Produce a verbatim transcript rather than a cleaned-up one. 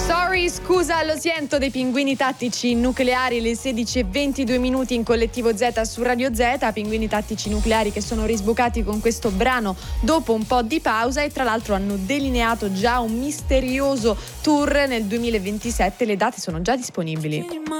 Sorry, scusa, lo sento dei Pinguini Tattici Nucleari, le sedici e ventidue minuti in Collettivo Z su Radio Z. Pinguini Tattici Nucleari che sono risbucati con questo brano dopo un po' di pausa e tra l'altro hanno delineato già un misterioso tour nel duemilaventisette. Le date sono già disponibili.